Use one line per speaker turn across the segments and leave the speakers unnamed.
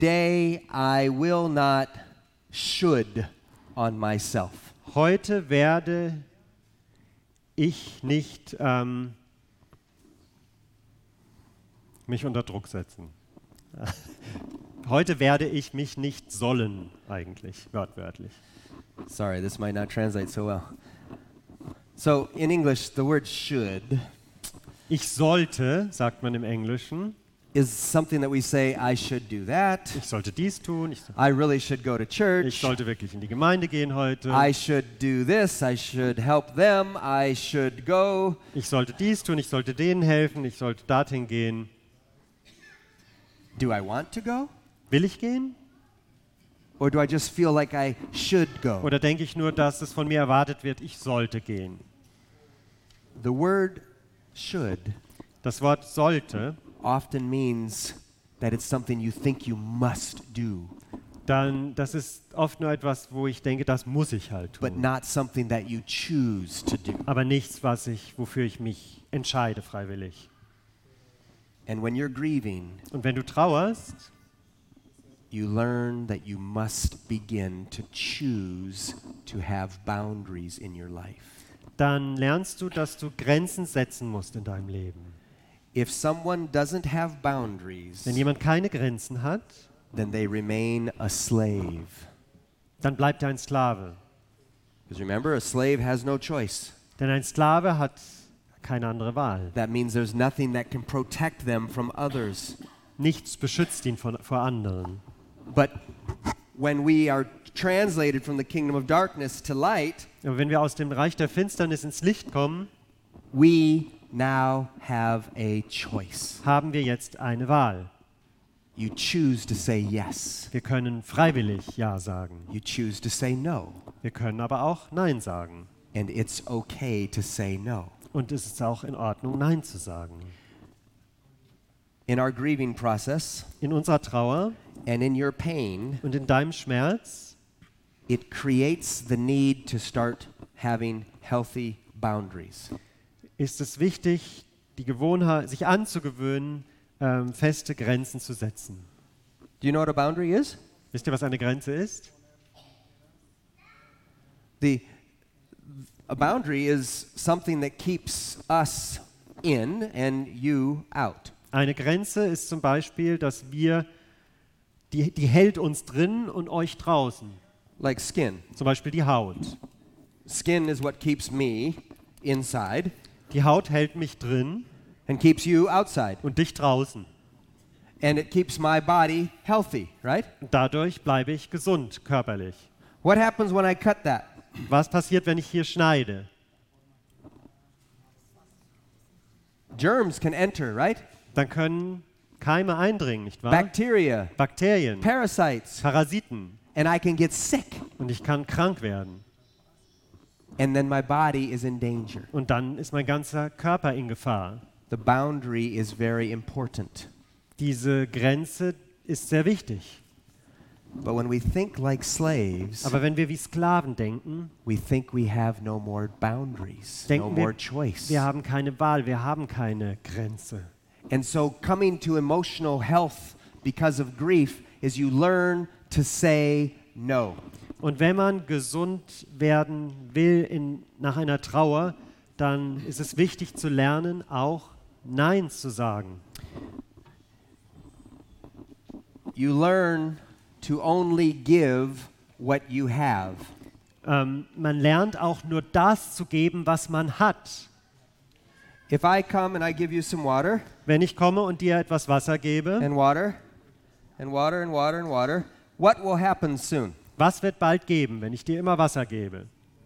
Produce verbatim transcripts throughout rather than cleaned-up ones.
Today I will not should on myself.
Heute werde ich nicht ähm, mich unter Druck setzen. Heute werde ich mich nicht sollen, eigentlich, wörtwörtlich.
Sorry, this might not translate so well. So, in English, the word should
Ich sollte, sagt man im Englischen,
is something that we say, I should do that.
ich sollte dies tun, ich,
I really should go to
ich
church.
sollte wirklich in die Gemeinde gehen heute,
I should do this. I should help them. I should go.
ich sollte dies tun, ich sollte denen helfen, ich sollte dorthin gehen.
Do I want to go?
Will ich gehen?
Or do I just feel like I should go?
Oder denke ich nur, dass es von mir erwartet wird, ich sollte gehen?
The word should
Das Wort sollte,
often means that it's something you think you must do,
dann das ist oft nur etwas, wo ich denke, das muss ich halt
but
tun.
not something that you choose to do.
Aber nichts, was ich, wofür ich mich entscheide freiwillig.
And when you're grieving,
Und wenn du trauerst,
you learn that you must begin to choose to have boundaries in your life.
dann lernst du, dass du Grenzen setzen musst in deinem Leben.
If someone doesn't have boundaries,
Wenn jemand keine Grenzen hat,
then they remain a slave.
dann bleibt er ein Sklave.
Because remember, a slave has no choice.
Denn ein Sklave hat keine andere Wahl.
That means there's nothing that can protect them from others.
Nichts beschützt ihn von, vor anderen.
But when we are translated from the kingdom of darkness to light,
Aber wenn wir aus dem Reich der Finsternis ins Licht kommen,
we now have a choice.
haben wir jetzt eine Wahl.
You choose to say yes.
Wir können freiwillig Ja sagen.
You choose to say no.
Wir können aber auch Nein sagen.
And it's okay to say no.
Und es ist auch in Ordnung, Nein zu sagen.
In our grieving process
In unserer Trauer
and in your pain,
und in deinem Schmerz
it creates the need to start having healthy boundaries.
ist es wichtig, die Gewohnheit, sich anzugewöhnen, ähm, feste Grenzen zu setzen.
Do you know what a boundary is?
Wisst ihr, was eine Grenze ist?
The a boundary is something that keeps us in and you out.
Eine Grenze ist zum Beispiel, dass wir, die, die hält uns drin und euch draußen.
Like skin.
Zum Beispiel die Haut.
Skin is what keeps me inside
Die Haut hält mich drin
and keeps you outside.
und dich draußen.
And it keeps my body healthy, right?
Und dadurch bleibe ich gesund, körperlich.
What happens when I cut that?
Was passiert, wenn ich hier schneide?
Germs can enter, right?
Dann können Keime eindringen, nicht wahr?
Bacteria,
Bakterien,
parasites,
Parasiten.
and I can get sick.
Und ich kann krank werden.
And then my body is in danger.
Und dann ist mein ganzer Körper in Gefahr.
The boundary is very important.
Diese Grenze ist sehr wichtig.
But when we think like slaves,
Aber wenn wir wie Sklaven denken,
we think we have no more boundaries, no
denken
more
wir,
choice.
wir haben keine Wahl, wir haben keine Grenze.
And so coming to emotional health because of grief is you learn to say no.
Und wenn man gesund werden will in, nach einer Trauer, dann ist es wichtig zu lernen, auch Nein zu sagen.
You learn to only give what you have.
Ähm, man lernt auch nur das zu geben, was man hat.
If I come and I give you some water,
Wenn ich komme und dir etwas Wasser gebe,
and water, and water, and water, and water, what will happen soon?
was wird bald geben, wenn ich dir immer Wasser gebe?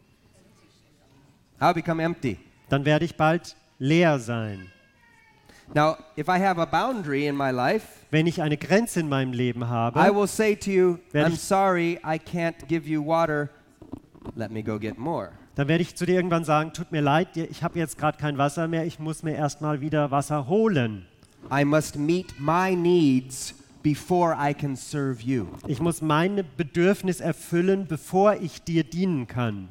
I'll become empty.
Dann werde ich bald leer sein.
Now, if I have a boundary in my life,
Wenn ich eine Grenze in meinem Leben
I
habe,
will say to you,
Werde
I'm
ich-
sorry, I can't give you water. Let me go get more.
dann werde ich zu dir irgendwann sagen, tut mir leid, ich habe jetzt gerade kein Wasser mehr, ich muss mir erstmal wieder Wasser holen.
I must meet my needs before I can serve you.
Ich muss meine Bedürfnisse erfüllen, bevor ich dir dienen kann.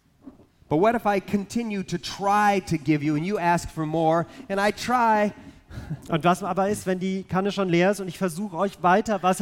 But what if I continue to try to give you and you ask for more and I try,
Und was aber ist, wenn die Kanne schon leer ist und ich versuche euch weiter Wasser